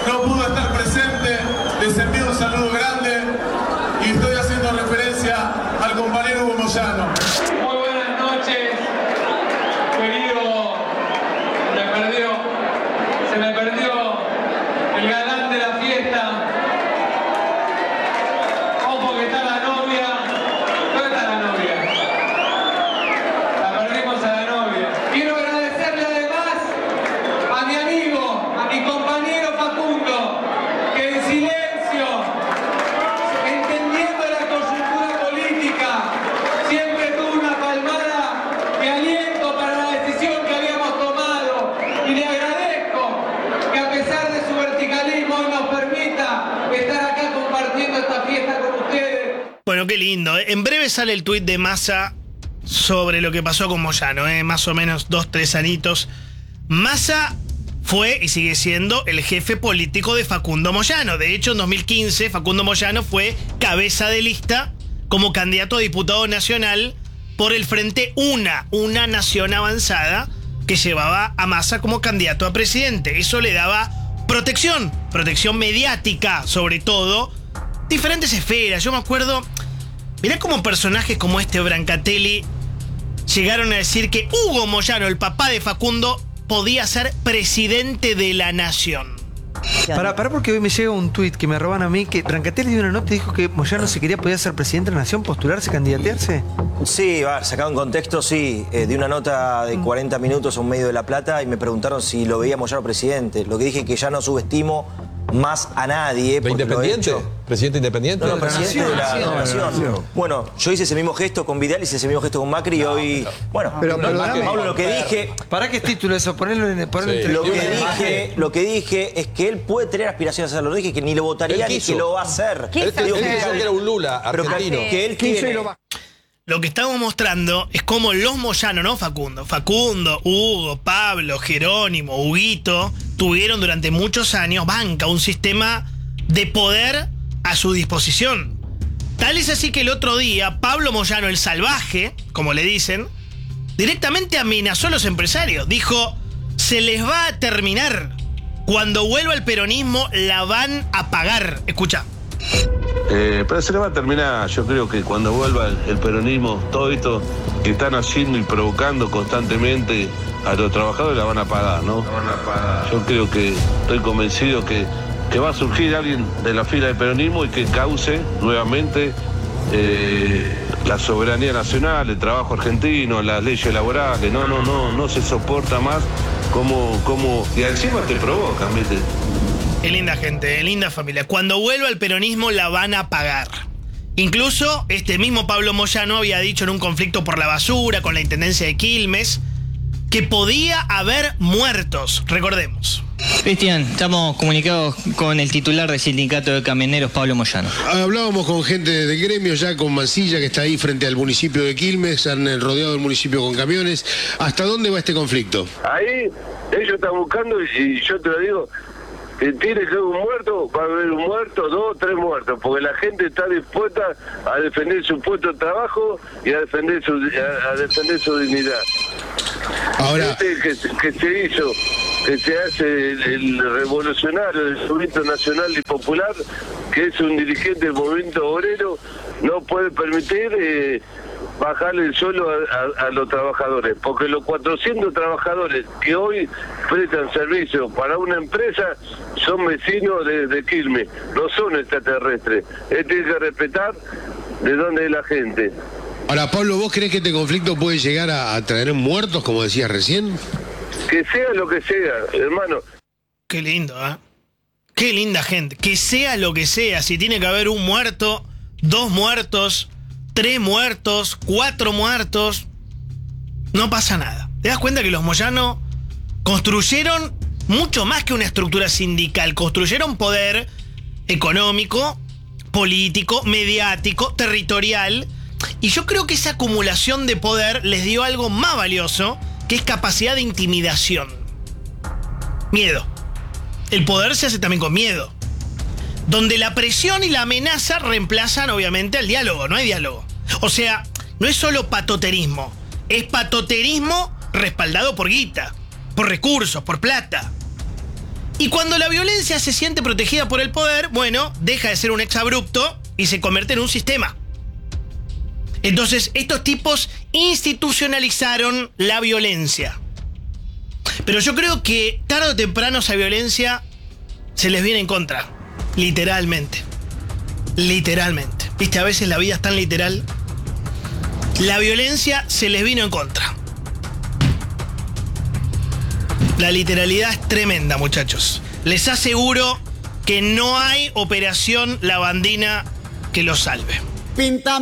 no pudo estar presente, les envío un saludo grande y estoy haciendo referencia al compañero Hugo Moyano. Muy buenas noches, querido. Se me perdió el galán de la fiesta. Ojo que está la novia. ¿Dónde está la novia? La perdimos a la novia. Quiero agradecerle además a mi amigo, a mi compañero Facundo, que en silencio, entendiendo la coyuntura política, siempre tuvo una palmada de aliento para la decisión que habíamos tomado. Y le agradezco que a pesar de su verticalismo hoy nos permita estar acá compartiendo esta fiesta con ustedes. Bueno, qué lindo. En breve sale el tuit de Massa sobre lo que pasó con Moyano, más o menos 2-3 anitos. Massa fue y sigue siendo el jefe político de Facundo Moyano. De hecho, en 2015, Facundo Moyano fue cabeza de lista como candidato a diputado nacional por el Frente Una Nación Avanzada, que llevaba a Massa como candidato a presidente. Eso le daba protección mediática, sobre todo, diferentes esferas. Yo me acuerdo, mirá cómo personajes como este Brancatelli llegaron a decir que Hugo Moyano, el papá de Facundo, podía ser presidente de la nación. Pará, porque hoy me llega un tuit que me roban a mí, que Brancatelli dio una nota y dijo que Moyano se podía ser presidente de la nación, postularse, candidatearse. Sí, sacado en contexto, sí. Di una nota de 40 minutos a un medio de La Plata y me preguntaron si lo veía Moyano presidente. Lo que dije es que ya no subestimo más a nadie. ¿De Independiente? ¿Presidente Independiente? No, presidente de la nación. Bueno, yo hice ese mismo gesto con Vidal, hice ese mismo gesto con Macri y hoy... Bueno, pero Pablo, lo que dije... ¿Para qué título eso? Ponelo entre... Lo que dije es que él puede tener aspiraciones a hacerlo. No dije que ni lo votaría ni que lo va a hacer. Él dijo que era un Lula argentino. Que él tiene... Lo que estamos mostrando es cómo los Moyano, no Facundo, Hugo, Pablo, Jerónimo, Huguito, tuvieron durante muchos años un sistema de poder a su disposición. Tal es así que el otro día, Pablo Moyano, el salvaje, como le dicen, directamente amenazó a los empresarios. Dijo, se les va a terminar. Cuando vuelva el peronismo, la van a pagar. Escucha. Pero se le va a terminar. Yo creo que cuando vuelva el peronismo, todo esto que están haciendo y provocando constantemente a los trabajadores la van a pagar, ¿no? La van a pagar. Yo creo que estoy convencido que va a surgir alguien de la fila del peronismo y que cause nuevamente la soberanía nacional, el trabajo argentino, las leyes laborales. No se soporta más como y encima te provocan, ¿viste? Qué linda gente, linda familia. Cuando vuelva el peronismo la van a pagar. Incluso este mismo Pablo Moyano había dicho en un conflicto por la basura con la intendencia de Quilmes que podía haber muertos, recordemos. Cristian, estamos comunicados con el titular del sindicato de camioneros, Pablo Moyano. Hablábamos con gente del gremio, ya con Mansilla, que está ahí frente al municipio de Quilmes, han rodeado el municipio con camiones. ¿Hasta dónde va este conflicto? Ahí ellos están buscando y yo te lo digo, que tiene que haber un muerto, va a haber un muerto, 2 o 3 muertos, porque la gente está dispuesta a defender su puesto de trabajo y a defender su dignidad. Ahora, que se hizo, que se hace el revolucionario del movimiento nacional y popular, que es un dirigente del movimiento obrero, no puede permitir bajarle el suelo a los trabajadores, porque los 400 trabajadores que hoy prestan servicio para una empresa son vecinos de Quilmes, no son extraterrestres. Él tiene que respetar de dónde es la gente. ahora, Pablo, ¿vos creés que este conflicto puede llegar a traer muertos, como decías recién? Que sea lo que sea, hermano. Qué lindo, Qué linda gente. Que sea lo que sea. Si tiene que haber un muerto, 2 muertos, 3 muertos, 4 muertos, no pasa nada. ¿Te das cuenta que los Moyano construyeron mucho más que una estructura sindical? Construyeron poder económico, político, mediático, territorial. Y yo creo que esa acumulación de poder les dio algo más valioso, que es capacidad de intimidación. Miedo. El poder se hace también con miedo. Donde la presión y la amenaza reemplazan obviamente al diálogo. No hay diálogo. O sea, no es solo patoterismo. Es patoterismo respaldado por guita, por recursos, por plata. Y cuando la violencia se siente protegida por el poder, bueno, deja de ser un exabrupto y se convierte en un sistema. Entonces, estos tipos institucionalizaron la violencia. Pero yo creo que tarde o temprano esa violencia se les viene en contra. Literalmente. Literalmente. ¿Viste? A veces la vida es tan literal. La violencia se les vino en contra. La literalidad es tremenda, muchachos. Les aseguro que no hay operación lavandina que los salve.